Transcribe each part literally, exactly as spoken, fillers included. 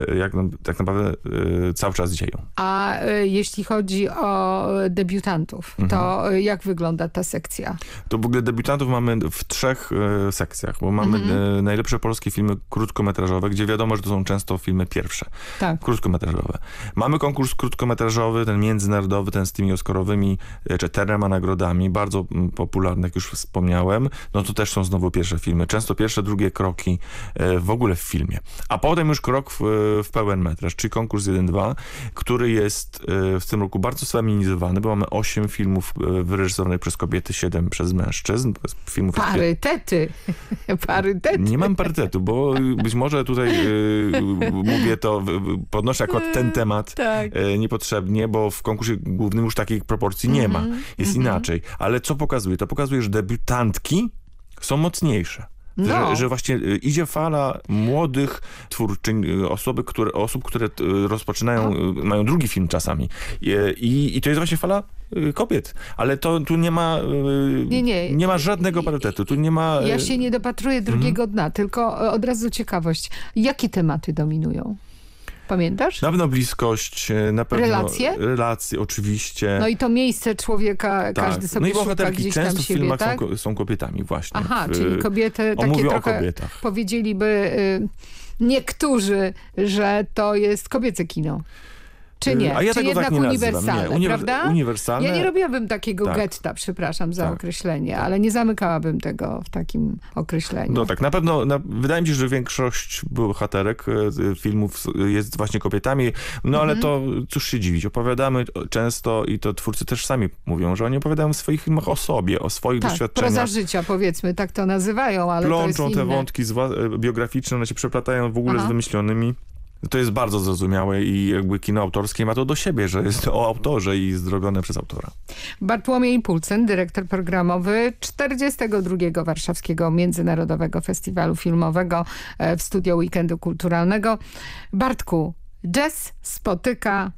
jak tak naprawdę cały czas dzieją. A jeśli chodzi o debiutantów, mhm. to jak wygląda ta sekcja? To w ogóle debiutantów mamy w trzech sekcjach, bo mamy mhm. najlepsze polskie filmy krótkometrażowe, gdzie wiadomo, że to są często filmy pierwsze. Tak. Krótkometrażowe. Mamy konkurs krótkometrażowy, ten międzynarodowy, ten z tymi Oscarowymi, czterema nagrodami, bardzo popularny, jak już wspomniałem. No to też są znowu pierwsze filmy. Często pierwsze, drugie kroki w ogóle w filmie. A potem już krok w, w pełen metraż, czyli konkurs jeden dwa, który jest w tym roku bardzo sfeminizowany, bo mamy osiem filmów wyreżyserowanych przez kobiety, siedem przez mężczyzn. Filmów Parytety. Parytety. Nie mam parytetu, bo być może tutaj y, mówię to, podnoszę akurat ten temat tak. y, niepotrzebnie, bo w konkursie głównym już takich proporcji nie ma. Jest mm-hmm. inaczej. Ale co pokazuje? To pokazuje, że debiutantki są mocniejsze. No. Że, że właśnie idzie fala młodych twórczyń, osoby, które, osób, które rozpoczynają, A. mają drugi film czasami. I, i to jest właśnie fala kobiet. Ale to tu nie ma nie, nie. nie ma żadnego parytetu. Tu nie ma... Ja się nie dopatruję drugiego mhm. dna, tylko od razu ciekawość. Jakie tematy dominują? Pamiętasz? Na pewno bliskość, na pewno... Relacje? Relacje, oczywiście. No i to miejsce człowieka, tak. każdy sobie no i szuka gdzieś tam często siebie, w filmach tak? są, są kobietami właśnie. Aha, w, czyli kobiety takie trochę kobietach. powiedzieliby y, niektórzy, że to jest kobiece kino. Czy nie? A ja Czy tego jednak tak nie uniwersalne, nie, uniwer- prawda? Uniwersalne. Ja nie robiłabym takiego tak. getta, przepraszam za tak. określenie, tak. ale nie zamykałabym tego w takim określeniu. No tak, na pewno, na, wydaje mi się, że większość bohaterek e, filmów jest właśnie kobietami, no ale to cóż się dziwić, opowiadamy często i to twórcy też sami mówią, że oni opowiadają w swoich filmach o sobie, o swoich tak, doświadczeniach. proza życia, powiedzmy, tak to nazywają, ale Plączą to jest te inne. wątki zwa- biograficzne, one się przeplatają w ogóle Aha. z wymyślonymi. To jest bardzo zrozumiałe i jakby kino autorskie ma to do siebie, że jest o autorze i zrobione przez autora. Bartłomiej Pulcyn, dyrektor programowy czterdziestego drugiego Warszawskiego Międzynarodowego Festiwalu Filmowego w Studio Weekendu Kulturalnego. Bartku, jazz spotyka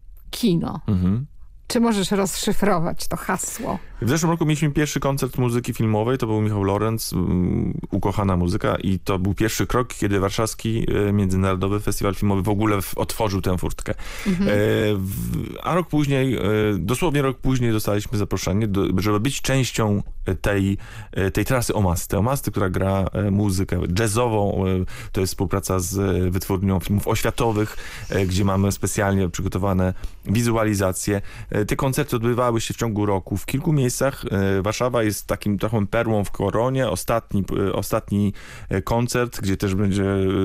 kino. Mhm. Czy możesz rozszyfrować to hasło? W zeszłym roku mieliśmy pierwszy koncert muzyki filmowej, to był Michał Lorenz, um, ukochana muzyka i to był pierwszy krok, kiedy Warszawski e, Międzynarodowy Festiwal Filmowy w ogóle w, otworzył tę furtkę. Mhm. E, w, a rok później, e, dosłownie rok później dostaliśmy zaproszenie, do, żeby być częścią tej, tej trasy Omasty. Omasty, która gra e, muzykę jazzową, e, to jest współpraca z e, wytwórnią filmów oświatowych, e, gdzie mamy specjalnie przygotowane wizualizacje. E, te koncerty odbywały się w ciągu roku w kilku miejscach. Warszawa jest takim trochę perłą w koronie. Ostatni, ostatni koncert, gdzie też będzie,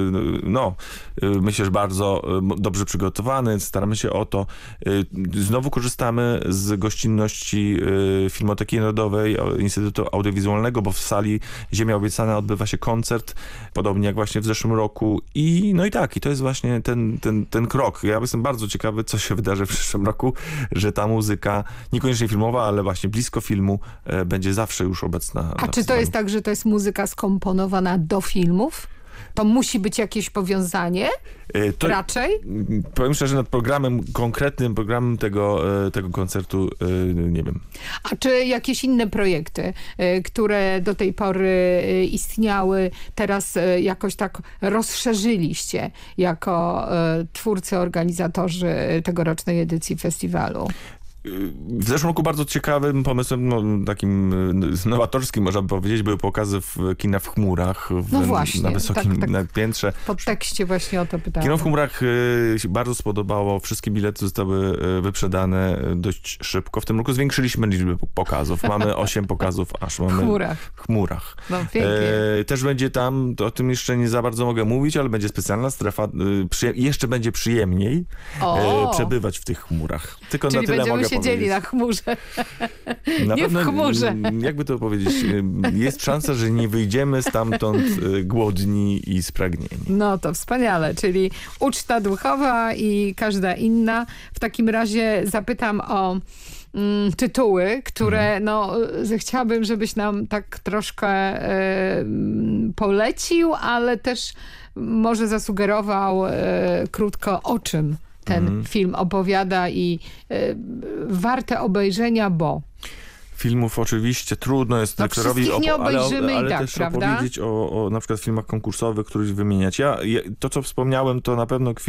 no, myślę, że bardzo dobrze przygotowany. Staramy się o to. Znowu korzystamy z gościnności Filmoteki Narodowej, Instytutu Audiowizualnego, bo w sali Ziemia Obiecana odbywa się koncert, podobnie jak właśnie w zeszłym roku. I no i tak, i to jest właśnie ten, ten, ten krok. Ja jestem bardzo ciekawy, co się wydarzy w przyszłym roku, że ta muzyka, niekoniecznie filmowa, ale właśnie blisko filmu, e, będzie zawsze już obecna. A czy to jest tak, że to jest muzyka skomponowana do filmów? To musi być jakieś powiązanie? E, to, Raczej? Powiem szczerze, nad programem, konkretnym programem tego, e, tego koncertu e, nie wiem. A czy jakieś inne projekty, e, które do tej pory e, istniały, teraz e, jakoś tak rozszerzyliście jako e, twórcy, organizatorzy tegorocznej edycji festiwalu? W zeszłym roku bardzo ciekawym pomysłem, no, takim nowatorskim, można by powiedzieć, były pokazy w kina w chmurach, w, no właśnie, na wysokim tak, tak. piętrze. W podtekście właśnie o to pytałem. Kino w chmurach y, się bardzo spodobało. Wszystkie bilety zostały y, wyprzedane dość szybko. W tym roku zwiększyliśmy liczbę pokazów. Mamy osiem pokazów, aż mamy... W chmurach. W chmurach. No pięknie. E, też będzie tam, to o tym jeszcze nie za bardzo mogę mówić, ale będzie specjalna strefa. Y, przyjem- jeszcze będzie przyjemniej e, przebywać w tych chmurach. Tylko Czyli na tyle mogę siedzieli na chmurze. Na nie pewno, w chmurze. Jakby to powiedzieć, jest szansa, że nie wyjdziemy stamtąd głodni i spragnieni. No to wspaniale, czyli uczta duchowa i każda inna. W takim razie zapytam o mm, tytuły, które mhm. no chciałabym, żebyś nam tak troszkę y, polecił, ale też może zasugerował y, krótko, o czym ten mm. film opowiada i y, warte obejrzenia, bo... Filmów oczywiście trudno jest no dyrektorowi, opo- nie obejrzymy ale, ale i tak, też prawda? opowiedzieć o, o na przykład filmach konkursowych, których wymieniać. Ja, ja, to, co wspomniałem, to na pewno